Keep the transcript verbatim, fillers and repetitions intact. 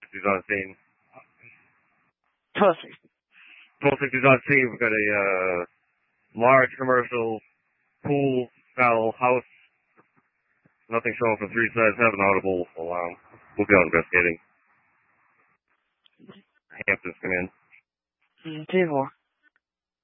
He's on scene. twelve sixty. twelve sixty's on scene. We've got a uh, large commercial pool style house. Nothing showing for three sides. Have an audible alarm. We'll be out investigating. Hamptons, come in. Mm, two four.